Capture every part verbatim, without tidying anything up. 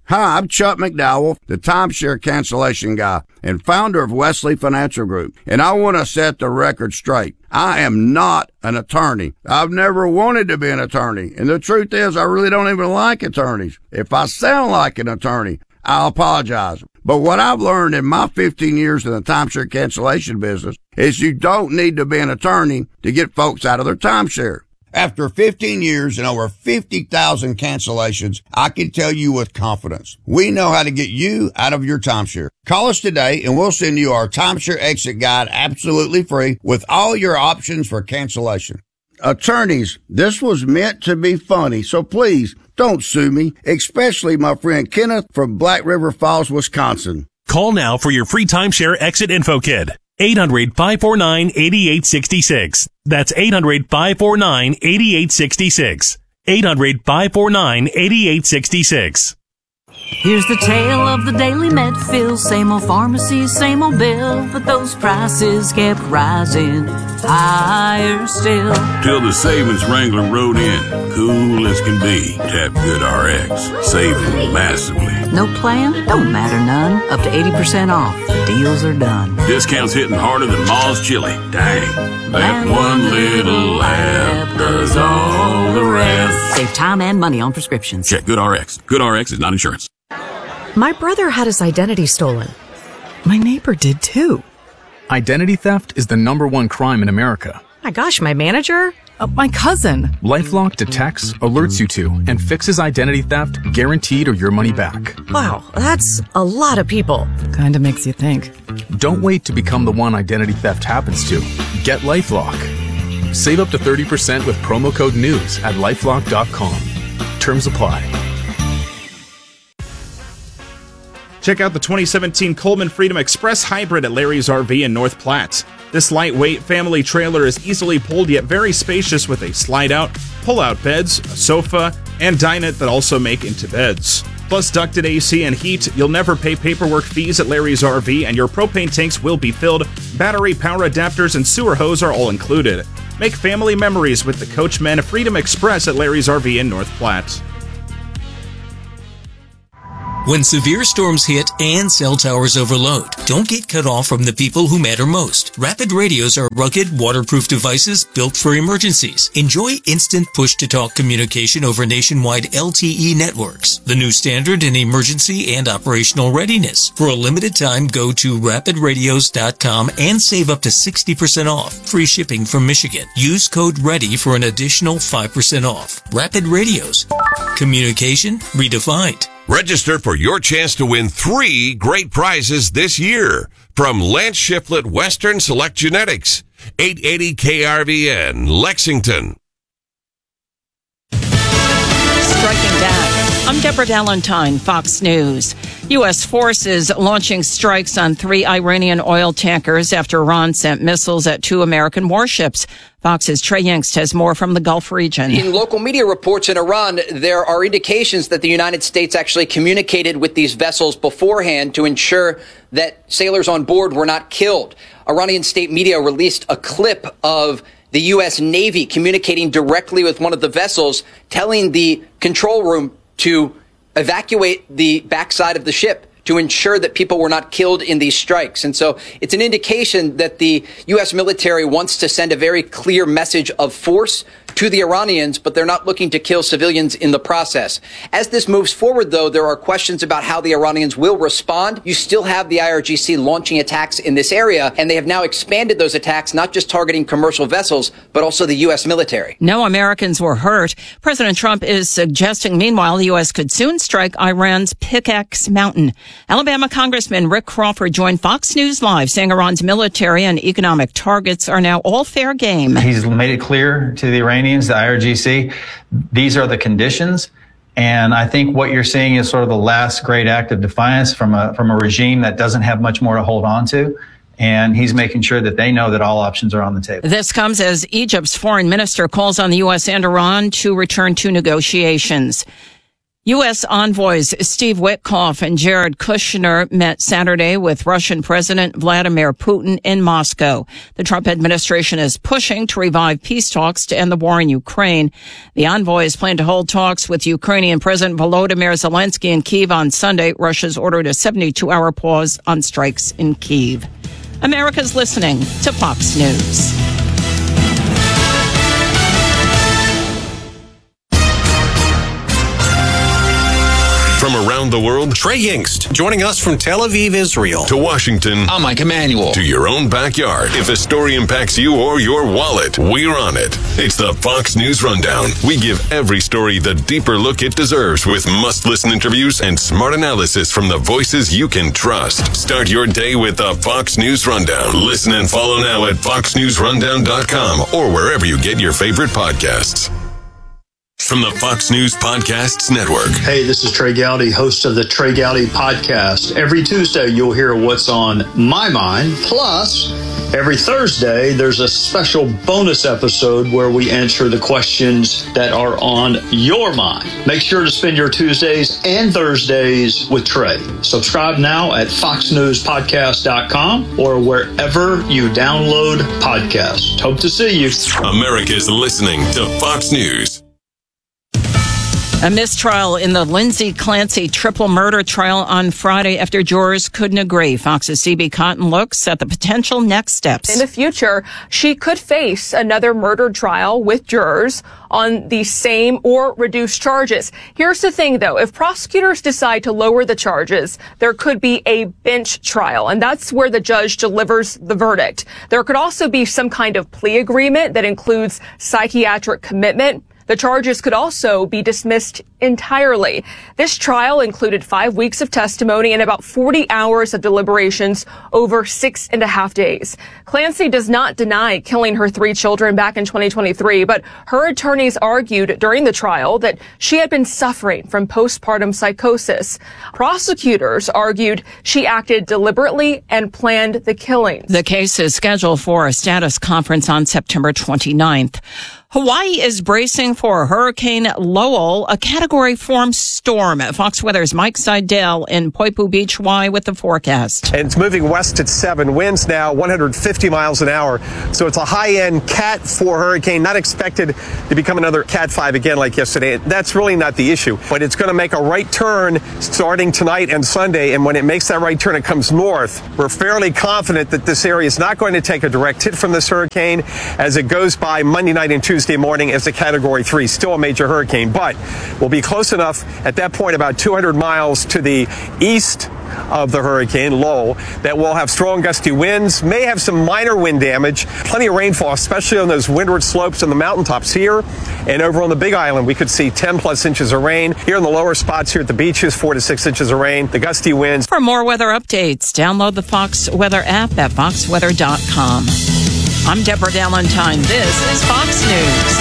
Hi, I'm Chuck McDowell, the timeshare cancellation guy and founder of Wesley Financial Group, and I want to set the record straight. I am not an attorney. I've never wanted to be an attorney, and the truth is I really don't even like attorneys. If I sound like an attorney, I apologize. But what I've learned in my fifteen years in the timeshare cancellation business is you don't need to be an attorney to get folks out of their timeshare. After fifteen years and over fifty thousand cancellations, I can tell you with confidence, we know how to get you out of your timeshare. Call us today and we'll send you our timeshare exit guide absolutely free with all your options for cancellation. Attorneys, this was meant to be funny, so please don't sue me, especially my friend Kenneth from Black River Falls, Wisconsin. Call now for your free timeshare exit info kit. eight hundred, five four nine, eight eight six six. That's eight hundred, five four nine, eight eight six six. eight hundred, five four nine, eight eight six six. Here's the tale of the daily Medfill. Same old pharmacy, same old bill, but those prices kept rising higher still. Till the savings wrangler rode in, cool as can be. Tap GoodRx, saving massively. No plan? Don't matter none. Up to eighty percent off. Deals are done. Discounts hitting harder than Ma's chili. Dang, that And one little app does all the rest. Save time and money on prescriptions. Check GoodRx. GoodRx is not insurance. My brother had his identity stolen. My neighbor did too. Identity theft is the number one crime in America. My gosh, my manager? Uh, my cousin. LifeLock detects, alerts you to, and fixes identity theft guaranteed or your money back. Wow, that's a lot of people. Kinda makes you think. Don't wait to become the one identity theft happens to. Get LifeLock. Save up to thirty percent with promo code NEWS at lifelock dot com. Terms apply. Check out the twenty seventeen Coleman Freedom Express Hybrid at Larry's R V in North Platte. This lightweight family trailer is easily pulled yet very spacious with a slide-out, pull-out beds, a sofa, and dinette that also make into beds. Plus ducted A C and heat, you'll never pay paperwork fees at Larry's R V, and your propane tanks will be filled. Battery, power adapters, and sewer hose are all included. Make family memories with the Coachmen Freedom Express at Larry's R V in North Platte. When severe storms hit and cell towers overload, don't get cut off from the people who matter most. Rapid radios are rugged, waterproof devices built for emergencies. Enjoy instant push-to-talk communication over nationwide L T E networks, the new standard in emergency and operational readiness. For a limited time, go to rapid radios dot com and save up to sixty percent off. Free shipping from Michigan. Use code READY for an additional five percent off. Rapid Radios. Communication redefined. Register for your chance to win three great prizes this year from Lance Shiflett Western Select Genetics, eight eighty K R V N, Lexington. Striking back. I'm Deborah Valentine, Fox News. U S forces launching strikes on three Iranian oil tankers after Iran sent missiles at two American warships. Fox's Trey Yingst has more from the Gulf region. In local media reports in Iran, there are indications that the United States actually communicated with these vessels beforehand to ensure that sailors on board were not killed. Iranian state media released a clip of the U S Navy communicating directly with one of the vessels, telling the control room to evacuate the backside of the ship to ensure that people were not killed in these strikes. And so it's an indication that the U S military wants to send a very clear message of force to the Iranians, but they're not looking to kill civilians in the process. As this moves forward, though, there are questions about how the Iranians will respond. You still have the I R G C launching attacks in this area, and they have now expanded those attacks, not just targeting commercial vessels, but also the U S military. No Americans were hurt. President Trump is suggesting, meanwhile, the U S could soon strike Iran's Pickaxe Mountain. Alabama Congressman Rick Crawford joined Fox News Live, saying Iran's military and economic targets are now all fair game. He's made it clear to the Iranians, the I R G C, these are the conditions. And I think what you're seeing is sort of the last great act of defiance from a from a regime that doesn't have much more to hold on to. And he's making sure that they know that all options are on the table. This comes as Egypt's foreign minister calls on the U S and Iran to return to negotiations. U S envoys Steve Witkoff and Jared Kushner met Saturday with Russian President Vladimir Putin in Moscow. The Trump administration is pushing to revive peace talks to end the war in Ukraine. The envoys plan to hold talks with Ukrainian President Volodymyr Zelensky in Kyiv on Sunday. Russia's ordered a seventy-two hour pause on strikes in Kyiv. America's listening to Fox News. From around the world, Trey Yingst, joining us from Tel Aviv, Israel. To Washington, I'm Mike Emanuel. To your own backyard. If a story impacts you or your wallet, we're on it. It's the Fox News Rundown. We give every story the deeper look it deserves with must-listen interviews and smart analysis from the voices you can trust. Start your day with the Fox News Rundown. Listen and follow now at fox news rundown dot com or wherever you get your favorite podcasts. From the Fox News Podcasts Network. Hey, this is Trey Gowdy, host of the Trey Gowdy Podcast. Every Tuesday, you'll hear what's on my mind. Plus, every Thursday, there's a special bonus episode where we answer the questions that are on your mind. Make sure to spend your Tuesdays and Thursdays with Trey. Subscribe now at fox news podcast dot com or wherever you download podcasts. Hope to see you. America's listening to Fox News. A mistrial in the Lindsay Clancy triple murder trial on Friday after jurors couldn't agree. Fox's C B Cotton looks at the potential next steps. In the future, she could face another murder trial with jurors on the same or reduced charges. Here's the thing, though. If prosecutors decide to lower the charges, there could be a bench trial, and that's where the judge delivers the verdict. There could also be some kind of plea agreement that includes psychiatric commitment. The charges could also be dismissed entirely. This trial included five weeks of testimony and about forty hours of deliberations over six and a half days. Clancy does not deny killing her three children back in twenty twenty-three, but her attorneys argued during the trial that she had been suffering from postpartum psychosis. Prosecutors argued she acted deliberately and planned the killings. The case is scheduled for a status conference on September twenty-ninth. Hawaii is bracing for Hurricane Lowell, a Category four storm. Fox Weather's Mike Seidel in Poipu Beach, Hawaii, with the forecast. And it's moving west at seven. Winds now one hundred fifty miles an hour. So it's a high-end Cat four hurricane, not expected to become another Cat five again like yesterday. That's really not the issue. But it's going to make a right turn starting tonight and Sunday. And when it makes that right turn, it comes north. We're fairly confident that this area is not going to take a direct hit from this hurricane as it goes by Monday night and Tuesday morning as a Category three, still a major hurricane, but will be close enough at that point, about two hundred miles to the east of the hurricane, Lowell, that will have strong gusty winds, may have some minor wind damage, plenty of rainfall, especially on those windward slopes on the mountaintops here. And over on the Big Island, we could see ten plus inches of rain. Here in the lower spots here at the beaches, four to six inches of rain, the gusty winds. For more weather updates, download the Fox Weather app at fox weather dot com. I'm Deborah Valentine. This is Fox News.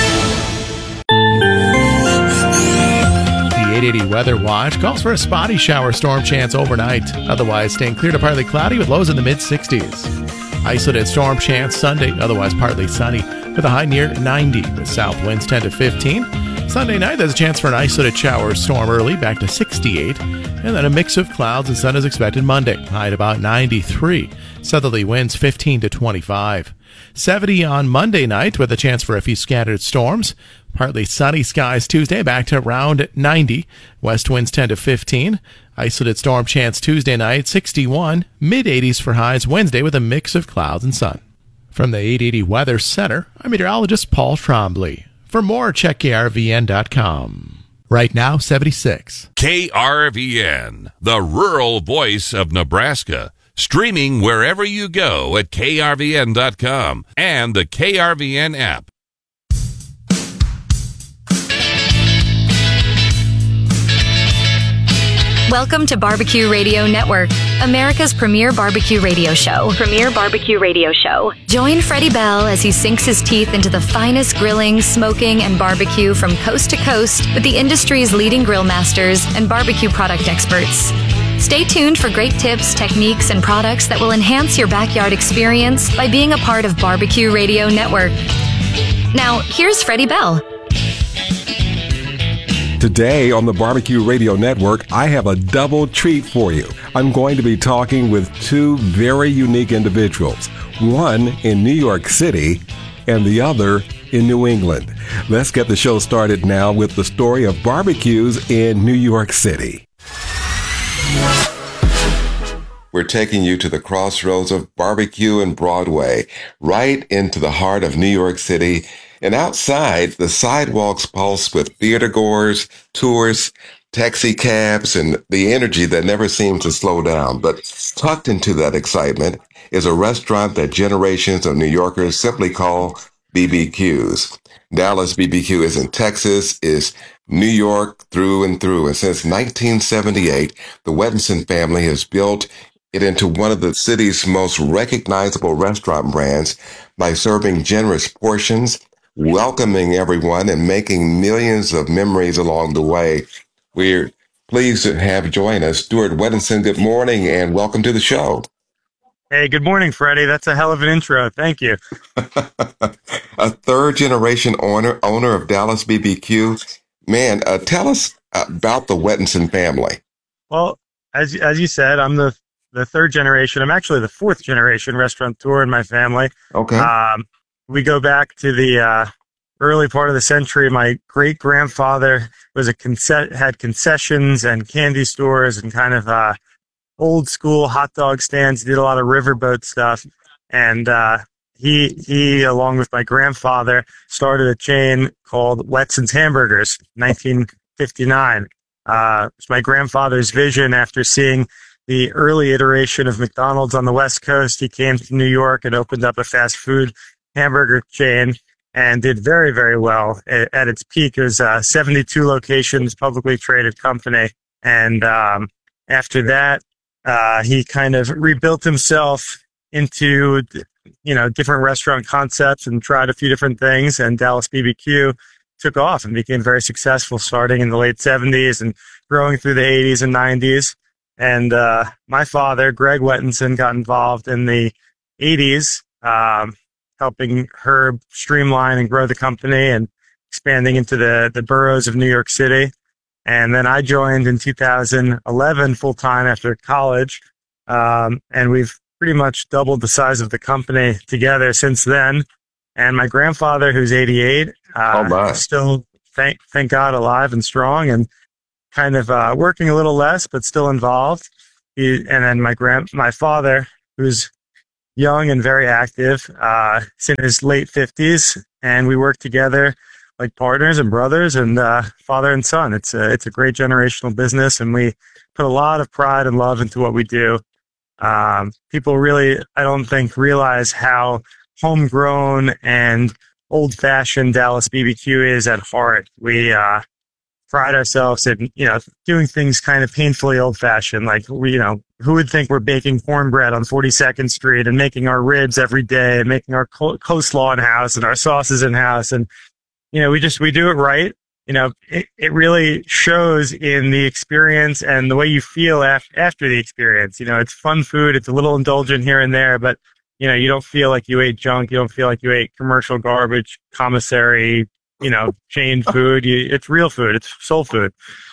The eight eighty Weather Watch calls for a spotty shower storm chance overnight. Otherwise, staying clear to partly cloudy with lows in the mid sixties. Isolated storm chance Sunday, otherwise partly sunny with a high near ninety with south winds ten to fifteen. Sunday night, there's a chance for an isolated shower storm early, back to sixty-eight. And then a mix of clouds and sun is expected Monday, high at about ninety-three. Southerly winds fifteen to twenty-five. seventy on Monday night with a chance for a few scattered storms. Partly sunny skies Tuesday, back to around ninety. West winds ten to fifteen. Isolated storm chance Tuesday night, sixty-one. mid eighties for highs Wednesday with a mix of clouds and sun. From the eight eighty Weather Center, I'm meteorologist Paul Trombley. For more, check K R V N dot com. Right now, seventy-six. K R V N, the rural voice of Nebraska. Streaming wherever you go at K R V N dot com and the K R V N app. Welcome to Barbecue Radio Network, America's premier barbecue radio show. Premier barbecue radio show. Join Freddie Bell as he sinks his teeth into the finest grilling, smoking, and barbecue from coast to coast with the industry's leading grill masters and barbecue product experts. Stay tuned for great tips, techniques, and products that will enhance your backyard experience by being a part of Barbecue Radio Network. Now, here's Freddie Bell. Today on the Barbecue Radio Network, I have a double treat for you. I'm going to be talking with two very unique individuals, one in New York City and the other in New England. Let's get the show started now with the story of barbecues in New York City. We're taking you to the crossroads of barbecue and Broadway, right into the heart of New York City. And outside, the sidewalks pulse with theatergoers, tourists, taxi cabs, and the energy that never seems to slow down. But tucked into that excitement is a restaurant that generations of New Yorkers simply call B B Q's. Dallas B B Q is in Texas, is New York through and through. And since nineteen seventy-eight, the Wettinson family has built it into one of the city's most recognizable restaurant brands by serving generous portions, welcoming everyone, and making millions of memories along the way. We're pleased to have join us Stuart Wettinson. Good morning and welcome to the show. Hey, good morning, Freddie. That's a hell of an intro. Thank you. A third generation owner, owner of Dallas B B Q. Man, uh, tell us about the Wettinson family. Well, as as you said, I'm the the third generation. I'm actually the fourth generation restaurateur in my family. Okay. Um, we go back to the uh, early part of the century. My great grandfather was a conce- had concessions and candy stores and kind of uh, old school hot dog stands. He did a lot of riverboat stuff, and uh, he he along with my grandfather started a chain called Wetson's Hamburgers, nineteen fifty-nine. Uh, it's my grandfather's vision after seeing the early iteration of McDonald's on the West Coast. He came to New York and opened up a fast food hamburger chain and did very, very well. At, at its peak, it was uh, seventy-two locations, publicly traded company. And um, after that, uh, he kind of rebuilt himself into, you know, different restaurant concepts and tried a few different things. And Dallas B B Q took off and became very successful starting in the late seventies and growing through the eighties and nineties. And uh, my father, Greg Wettinson, got involved in the eighties, um, helping Herb streamline and grow the company and expanding into the, the boroughs of New York City. And then I joined in two thousand eleven full-time after college, um, and we've pretty much doubled the size of the company together since then. And my grandfather, who's eighty-eight, uh, oh is still, thank, thank God, alive and strong, and kind of uh, working a little less, but still involved. He, and then my grand, my father, who's young and very active, uh, is in his late fifties, and we work together like partners and brothers and uh, father and son. It's a, it's a great generational business, and we put a lot of pride and love into what we do. Um, people really, I don't think, realize how homegrown and old-fashioned Dallas B B Q is at heart. We uh, pride ourselves in, you know, doing things kind of painfully old-fashioned. Like, we, you know, who would think we're baking cornbread on forty-second Street and making our ribs every day and making our co- coleslaw in-house and our sauces in-house? And, you know, we just, we do it right. You know, it, it really shows in the experience and the way you feel af- after the experience. You know, it's fun food. It's a little indulgent here and there, but, you know, you don't feel like you ate junk. You don't feel like you ate commercial garbage, commissary, you know, chain food. You, it's real food. It's soul food.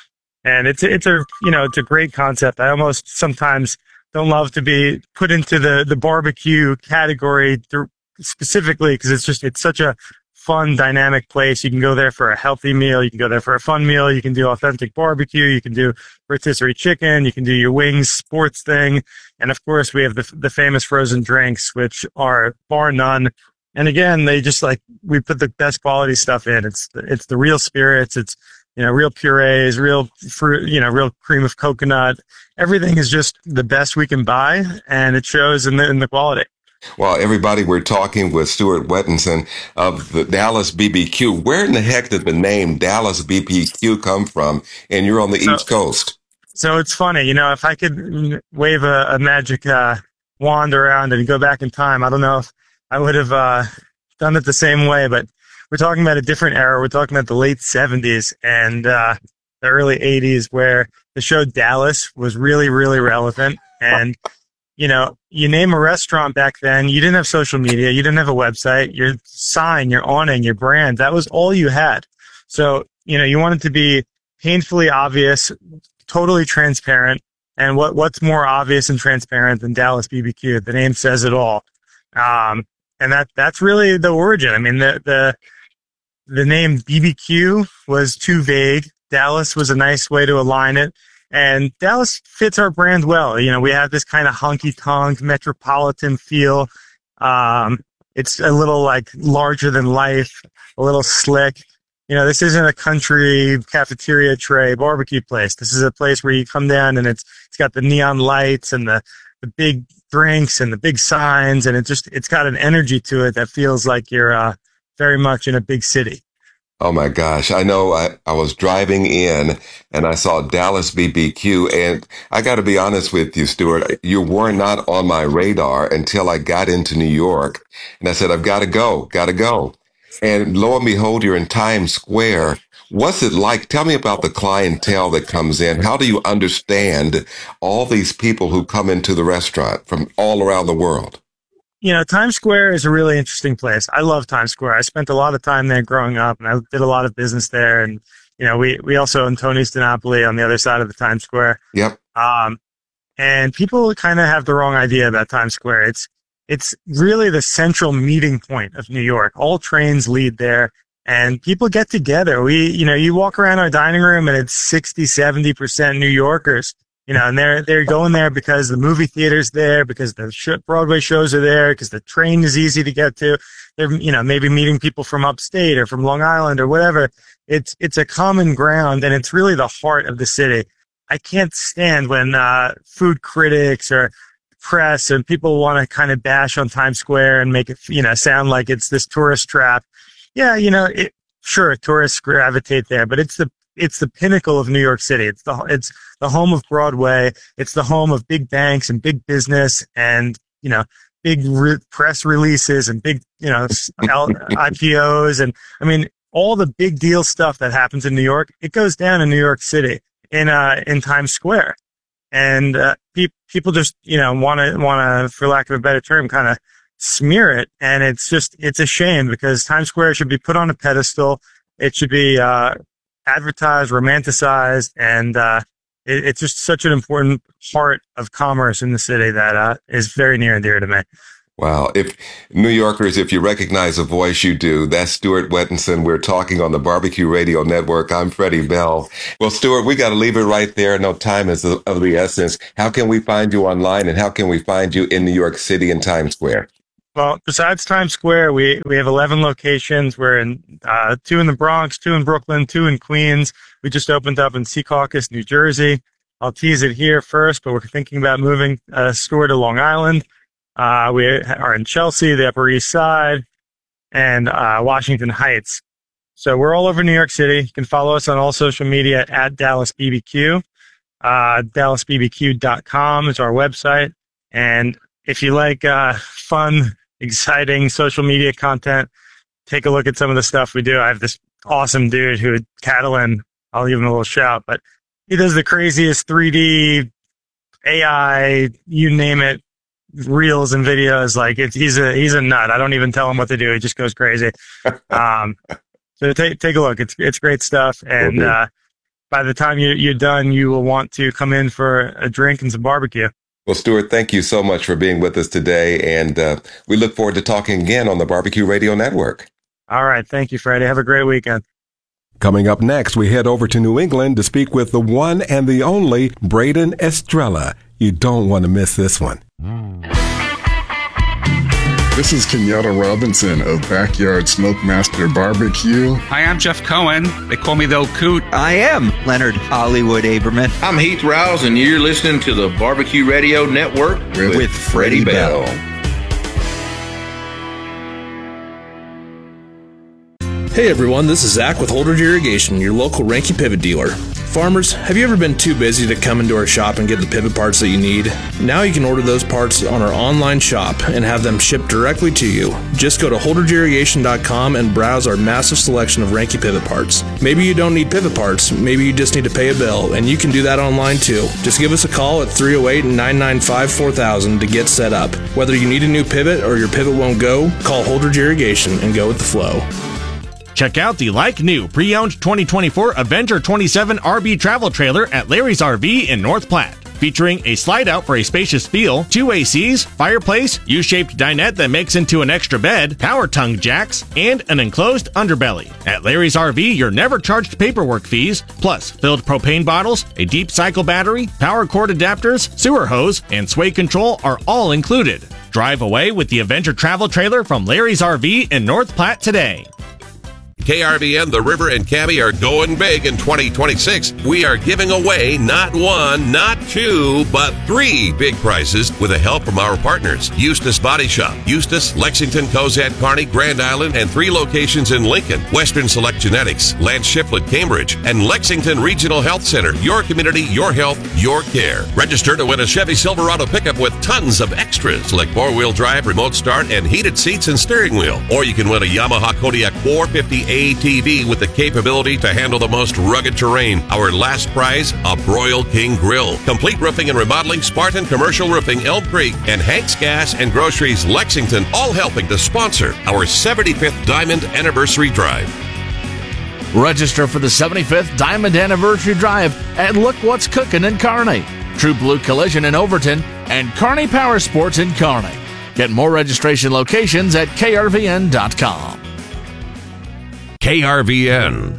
And it's, it's a, you know, it's a great concept. I almost sometimes don't love to be put into the, the barbecue category th- specifically because it's just, it's such a fun, dynamic place. You can go there for a healthy meal. You can go there for a fun meal. You can do authentic barbecue. You can do rotisserie chicken. You can do your wings, sports thing. And of course, we have the, the famous frozen drinks, which are bar none. And again, they just like, we put the best quality stuff in. It's, it's the real spirits. It's, you know, real purees, real fruit, you know, real cream of coconut. Everything is just the best we can buy, and it shows in the, in the quality. Well, everybody, we're talking with Stuart Wettinson of the Dallas B B Q. Where in the heck did the name Dallas B B Q come from? And you're on the so, East Coast. So it's funny, you know, if I could wave a, a magic uh, wand around and go back in time, I don't know if I would have uh, done it the same way, but we're talking about a different era. We're talking about the late seventies and uh, the early eighties, where the show Dallas was really, really relevant. And, you know, you name a restaurant back then, you didn't have social media, you didn't have a website, your sign, your awning, your brand, that was all you had. So, you know, you wanted to be painfully obvious, totally transparent. And what, what's more obvious and transparent than Dallas B B Q? The name says it all. Um, and that, that's really the origin. I mean, the, the, the name B B Q was too vague. Dallas was a nice way to align it. And Dallas fits our brand well. You know, we have this kind of honky-tonk metropolitan feel. Um, it's a little like larger than life, a little slick. You know, this isn't a country cafeteria tray barbecue place. This is a place where you come down and it's it's got the neon lights and the, the big drinks and the big signs, and it just it's got an energy to it that feels like you're uh, very much in a big city. Oh my gosh. I know I, I was driving in and I saw Dallas B B Q, and I got to be honest with you, Stuart, you were not on my radar until I got into New York, and I said, I've got to go, got to go. And lo and behold, you're in Times Square. What's it like? Tell me about the clientele that comes in. How do you understand all these people who come into the restaurant from all around the world? You know, Times Square is a really interesting place. I love Times Square. I spent a lot of time there growing up, and I did a lot of business there. And, you know, we, we also own Tony's DiNapoli on the other side of the Times Square. Yep. Um, and people kind of have the wrong idea about Times Square. It's, it's really the central meeting point of New York. All trains lead there, and people get together. We, you know, you walk around our dining room and it's sixty, seventy percent New Yorkers. You know, and they're, they're going there because the movie theater's there, because the sh- Broadway shows are there, because the train is easy to get to. They're, you know, maybe meeting people from upstate or from Long Island or whatever. It's, it's a common ground, and it's really the heart of the city. I can't stand when, uh, food critics or press and people want to kind of bash on Times Square and make it, you know, sound like it's this tourist trap. Yeah, you know, it, sure, tourists gravitate there, but it's the, it's the pinnacle of New York City. It's the, it's the home of Broadway. It's the home of big banks and big business and, you know, big re- press releases and big, you know, I P Os. And I mean, all the big deal stuff that happens in New York, it goes down in New York City in, uh, in Times Square. And, uh, pe- people just, you know, want to, want to, for lack of a better term, kind of smear it. And it's just, it's a shame because Times Square should be put on a pedestal. It should be, uh, advertised, romanticized, and, uh, it, it's just such an important part of commerce in the city that, uh, is very near and dear to me. Wow. If New Yorkers, if you recognize a voice, you do. That's Stuart Wettinson. We're talking on the Barbecue Radio Network. I'm Freddie Bell. Well, Stuart, we got to leave it right there. No time is of the essence. How can we find you online, and how can we find you in New York City and Times Square? Well, besides Times Square, we, we have eleven locations. We're in, uh, two in the Bronx, two in Brooklyn, two in Queens. We just opened up in Secaucus, New Jersey. I'll tease it here first, but we're thinking about moving a store to Long Island. Uh, we are in Chelsea, the Upper East Side, and, uh, Washington Heights. So we're all over New York City. You can follow us on all social media at Dallas B B Q. Uh, Dallas B B Q dot com is our website. And if you like, uh, fun, exciting social media content, take a look at some of the stuff we do. I have this awesome dude who, Catalan, I'll give him a little shout, but he does the craziest three D, A I, you name it, reels and videos. Like it's, he's a, he's a nut. I don't even tell him what to do. He just goes crazy. Um, so take, take a look. It's, it's great stuff. And, mm-hmm. uh, by the time you, you're done, you will want to come in for a drink and some barbecue. Well, Stuart, thank you so much for being with us today. And, uh, we look forward to talking again on the Barbecue Radio Network. All right. Thank you, Freddie. Have a great weekend. Coming up next, we head over to New England to speak with the one and the only Braden Estrella. You don't want to miss this one. This is Kenyatta Robinson of Backyard Smokemaster Barbecue. Hi, I'm Jeff Cohen. They call me the Old Coot. I am Leonard Hollywood Aberman. I'm Heath Rouse, and you're listening to the Barbecue Radio Network with, with Freddie Bell. Hey everyone, this is Zach with Holdridge Irrigation, your local Ranky pivot dealer. Farmers, have you ever been too busy to come into our shop and get the pivot parts that you need? Now you can order those parts on our online shop and have them shipped directly to you. Just go to holdridge irrigation dot com and browse our massive selection of Ranky pivot parts. Maybe you don't need pivot parts, maybe you just need to pay a bill, and you can do that online too. Just give us a call at three oh eight, nine nine five, four thousand to get set up. Whether you need a new pivot or your pivot won't go, call Holdridge Irrigation and go with the flow. Check out the like-new pre-owned twenty twenty-four Avenger twenty-seven R B travel trailer at Larry's R V in North Platte. Featuring a slide-out for a spacious feel, two A Cs, fireplace, U-shaped dinette that makes into an extra bed, power tongue jacks, and an enclosed underbelly. At Larry's R V, you're never charged paperwork fees, plus filled propane bottles, a deep cycle battery, power cord adapters, sewer hose, and sway control are all included. Drive away with the Avenger travel trailer from Larry's R V in North Platte today. K R V N, The River, and Cabby are going big in twenty twenty-six. We are giving away not one, not two, but three big prizes with the help from our partners. Eustis Body Shop, Eustis, Lexington, Cozad, Kearney, Grand Island, and three locations in Lincoln. Western Select Genetics, Lance Shiflett, Cambridge, and Lexington Regional Health Center. Your community, your health, your care. Register to win a Chevy Silverado pickup with tons of extras like four-wheel drive, remote start, and heated seats and steering wheel. Or you can win a Yamaha Kodiak four fifty A T V with the capability to handle the most rugged terrain. Our last prize, a Broil King Grill. Complete Roofing and Remodeling, Spartan Commercial Roofing, Elm Creek, and Hank's Gas and Groceries, Lexington, all helping to sponsor our seventy-fifth Diamond Anniversary Drive. Register for the seventy-fifth Diamond Anniversary Drive at Look What's Cooking in Kearney, True Blue Collision in Overton, and Kearney Power Sports in Kearney. Get more registration locations at K R V N dot com. K R V N.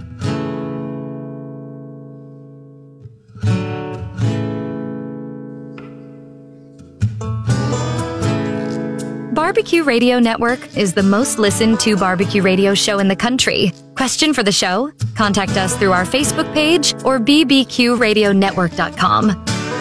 Barbecue Radio Network is the most listened to barbecue radio show in the country. Question for the show? Contact us through our Facebook page or b b q radio network dot com.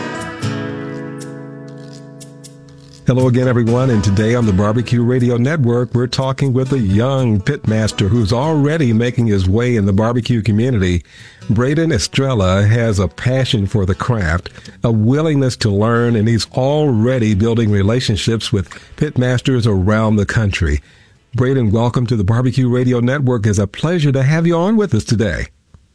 Hello again, everyone, and today on the Barbecue Radio Network, we're talking with a young pitmaster who's already making his way in the barbecue community. Braden Estrella has a passion for the craft, a willingness to learn, and he's already building relationships with pitmasters around the country. Braden, welcome to the Barbecue Radio Network. It's a pleasure to have you on with us today.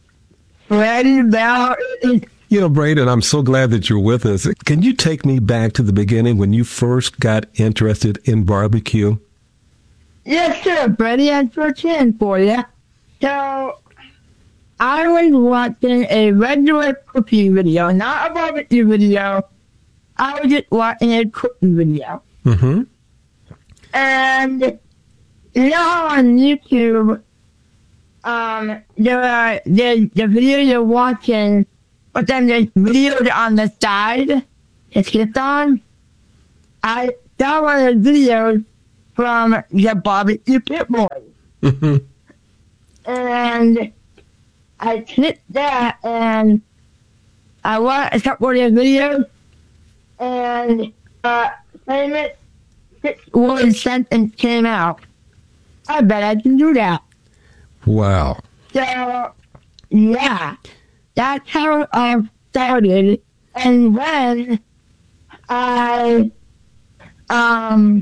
Ready about You know, Braden, I'm so glad that you're with us. Can you take me back to the beginning when you first got interested in barbecue? Yes, sir, Brady. That's what's in for you. So, I was watching a regular cooking video, not a barbecue video. I was just watching a cooking video. Mm-hmm. And, you know, on YouTube, um, there are, there's the video you're watching, but then there's videos on the side to click on. I saw one of the videos from the Barbecue Pit Boys. Mm-hmm. And I clicked that and I watched a couple of their videos and uh, famous six-word sentence came out. I bet I can do that. Wow. So, yeah. That's how I started. And then I, um,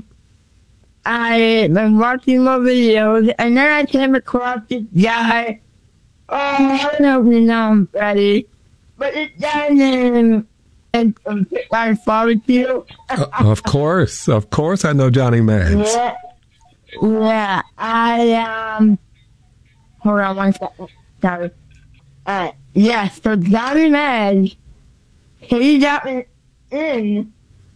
I been watching more videos, and then I came across this guy. Oh, I don't know if you know him, Freddie, but this guy named Pitmaster Barbecue. uh, of course, of course, I know Johnny Mags. Yeah, yeah. I um, hold on one second. Sorry. Uh, yes, so Johnny Mags, he got me in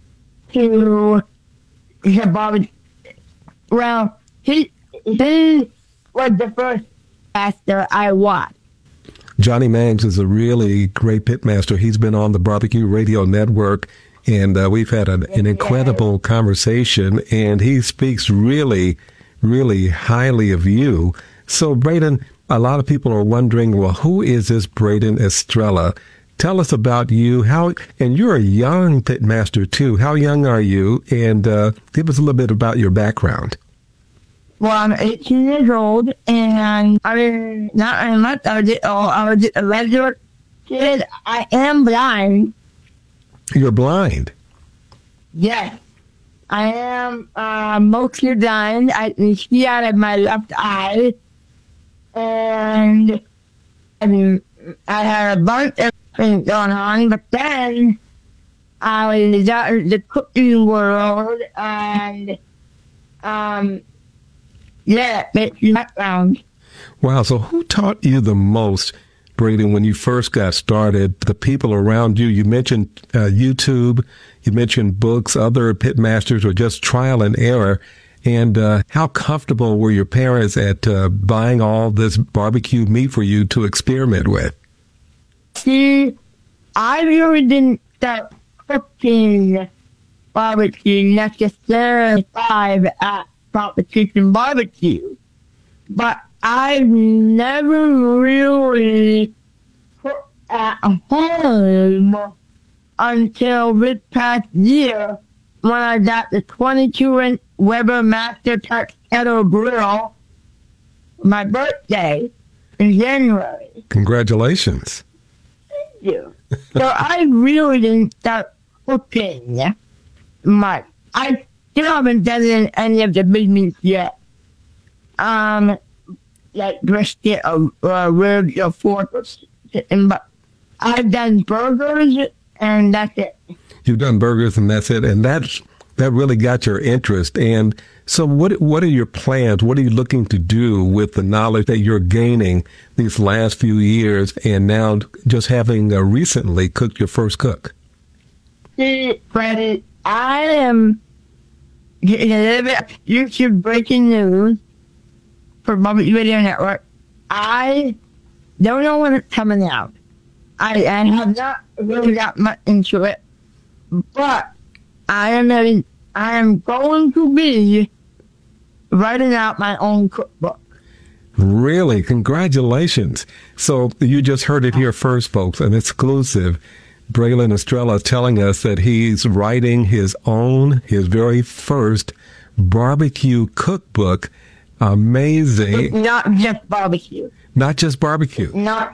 to the barbecue. Well, he, he was the first master I watched. Johnny Mags is a really great pitmaster. He's been on the Barbecue Radio Network, and uh, we've had an, an incredible conversation, and he speaks really, really highly of you. So, Braden, a lot of people are wondering, well, who is this Braden Estrella? Tell us about you. How, and you're a young pitmaster too. How young are you? And uh, give us a little bit about your background. Well, I'm eighteen years old, and I mean, not very much. I was just, oh, I was just a regular kid. I am blind. You're blind? Yes. I am uh, mostly blind. I can see out of my left eye. And I mean, I had a bunch of things going on, but then I was in the cooking world, and um, yeah, it's background. Wow. So who taught you the most, Braden, when you first got started? The people around you? You mentioned uh, YouTube. You mentioned books, other pitmasters, or just trial and error. And uh, how comfortable were your parents at uh, buying all this barbecue meat for you to experiment with? See, I really didn't start cooking barbecue necessarily live at Competition Barbecue, but I've never really cooked at home until this past year when I got the twenty-two inch Weber Master Touch Kettle Grill for my birthday in January. Congratulations. Thank you. So I really didn't start cooking much. I still haven't done any of the big meats yet. Um, like brisket or, or ribs or pork or chicken, but I've done burgers and that's it. You've done burgers and that's it, and that's that really got your interest. And so what what are your plans? What are you looking to do with the knowledge that you're gaining these last few years and now just having uh, recently cooked your first cook? See, Freddie, I am getting a little bit of YouTube breaking news for Barbecue Radio Network. I don't know when it's coming out. I, I have not really got much into it, but I am a, I am going to be writing out my own cookbook. Really? Congratulations. So you just heard it here first, folks, an exclusive. Braylon Estrella telling us that he's writing his own, his very first barbecue cookbook. Amazing. Not just barbecue. Not just barbecue. Not,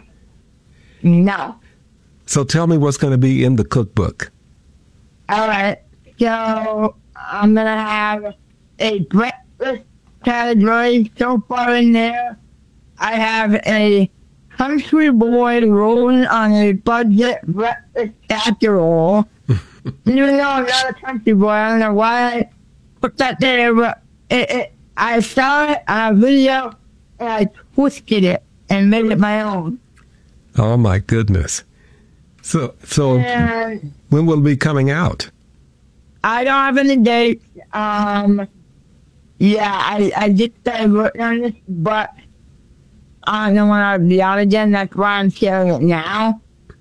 no. So tell me what's going to be in the cookbook. All right. So I'm going to have a breakfast category so far in there. I have a country boy rolling on a budget breakfast casserole. Even though I'm not a country boy, I don't know why I put that there, but it, it, I saw it on a video and I twisted it and made it my own. Oh my goodness. So, so and when will it be coming out? I don't have any dates. Um, yeah, I, I did start working on this, but I don't know when I'll be out again. That's why I'm sharing it now.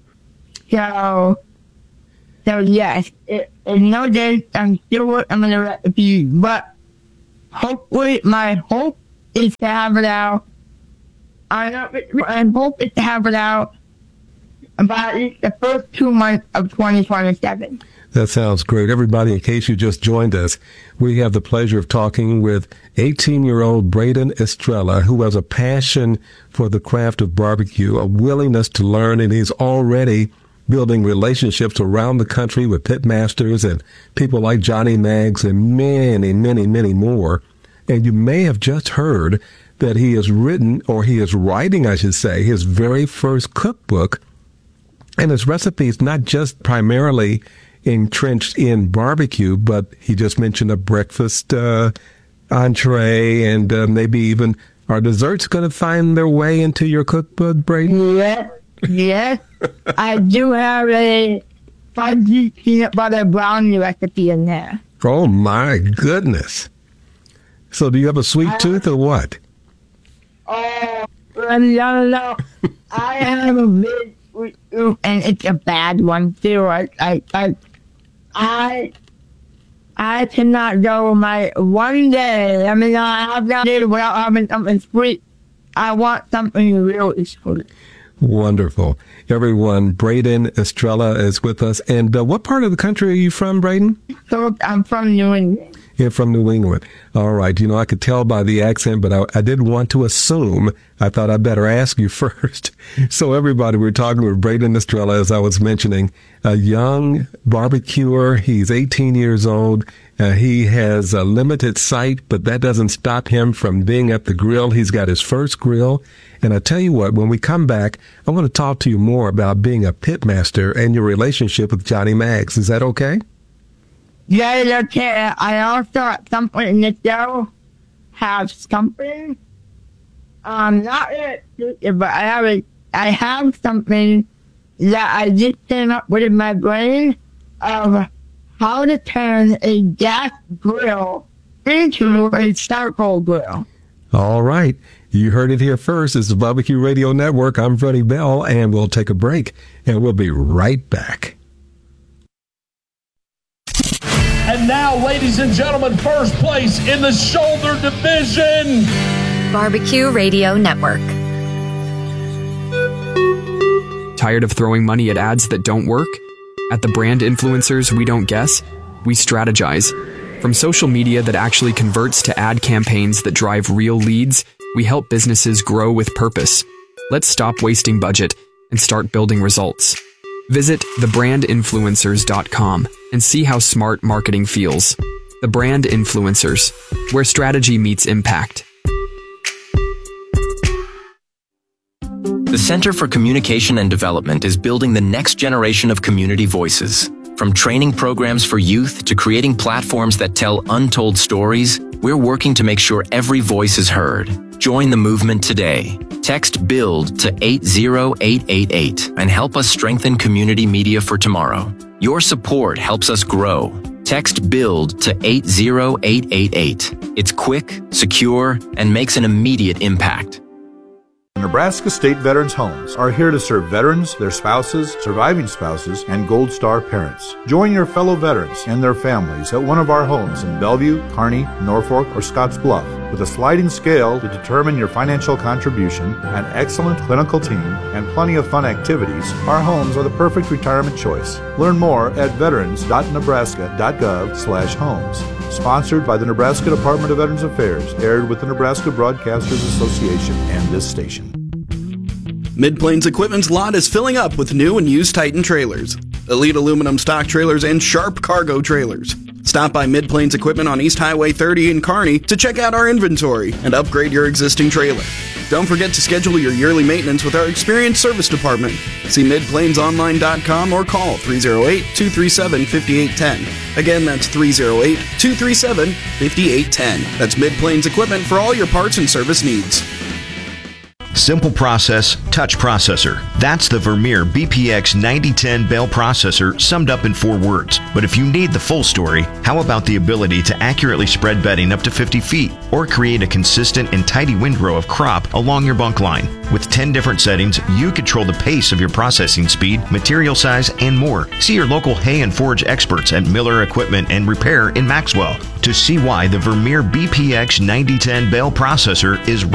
So, so yes, it, it's no dates. I'm still working on the recipe, but hopefully, my hope is to have it out. I I hope is to have it out about at least the first two months of twenty twenty-seven. That sounds great. Everybody, in case you just joined us, we have the pleasure of talking with eighteen-year-old Braden Estrella, who has a passion for the craft of barbecue, a willingness to learn, and he's already building relationships around the country with pitmasters and people like Johnny Maggs and many, many, many more. And you may have just heard that he has written, or he is writing, I should say, his very first cookbook. And his recipes not just primarily entrenched in barbecue, but he just mentioned a breakfast uh, entree, and uh, maybe even are desserts going to find their way into your cookbook, Braden? Yes, yes. I do have a fudgy peanut butter brownie recipe in there. Oh my goodness! So, do you have a sweet I, tooth or what? Oh, I don't know. I have a big sweet tooth, and it's a bad one too. I, I, I, I, I cannot go my one day. I mean, I have that day without having something sweet. I want something really sweet. Wonderful. Everyone, Braden Estrella is with us. And uh, what part of the country are you from, Braden? So I'm from New England. You're from New England. All right. You know, I could tell by the accent, but I, I didn't want to assume. I thought I'd better ask you first. So everybody, we're talking with Braden Estrella, as I was mentioning, a young barbecuer. He's eighteen years old. Uh, he has a limited sight, but that doesn't stop him from being at the grill. He's got his first grill. And I tell you what, when we come back, I want to talk to you more about being a pitmaster and your relationship with Johnny Maggs. Is that okay? Yeah, it's okay. I also, at some point in the show, have something um, not really, but I have a, I have something that I just came up with in my brain of how to turn a gas grill into a charcoal grill. All right. You heard it here first. It's the Barbecue Radio Network. I'm Freddie Bell, and we'll take a break, and we'll be right back. And now, ladies and gentlemen, first place in the shoulder division. Barbecue Radio Network. Tired of throwing money at ads that don't work? At the Brand Influencers We Don't Guess, we strategize. From social media that actually converts to ad campaigns that drive real leads, we help businesses grow with purpose. Let's stop wasting budget and start building results. Visit the brand influencers dot com and see how smart marketing feels. The Brand Influencers, where strategy meets impact. The Center for Communication and Development is building the next generation of community voices. From training programs for youth to creating platforms that tell untold stories, we're working to make sure every voice is heard. Join the movement today. Text BUILD to eight zero eight eight eight and help us strengthen community media for tomorrow. Your support helps us grow. Text BUILD to eight zero eight eight eight. It's quick, secure, and makes an immediate impact. Nebraska State Veterans Homes are here to serve veterans, their spouses, surviving spouses, and Gold Star parents. Join your fellow veterans and their families at one of our homes in Bellevue, Kearney, Norfolk, or Scottsbluff. With a sliding scale to determine your financial contribution, an excellent clinical team, and plenty of fun activities, our homes are the perfect retirement choice. Learn more at veterans dot nebraska dot gov slash homes. Sponsored by the Nebraska Department of Veterans Affairs, aired with the Nebraska Broadcasters Association and this station. Mid-Plains Equipment's lot is filling up with new and used Titan trailers, Elite aluminum stock trailers, and Sharp cargo trailers. Stop by Mid-Plains Equipment on East Highway thirty in Kearney to check out our inventory and upgrade your existing trailer. Don't forget to schedule your yearly maintenance with our experienced service department. See mid plains online dot com or call three oh eight, two three seven, five eight one zero. Again, that's three oh eight, two three seven, five eight one zero. That's Mid-Plains Equipment for all your parts and service needs. Simple process, touch processor. That's the Vermeer B P X ninety ten bale processor summed up in four words. But if you need the full story, how about the ability to accurately spread bedding up to fifty feet or create a consistent and tidy windrow of crop along your bunk line? With ten different settings, you control the pace of your processing speed, material size, and more. See your local hay and forage experts at Miller Equipment and Repair in Maxwell to see why the Vermeer B P X ninety ten bale processor is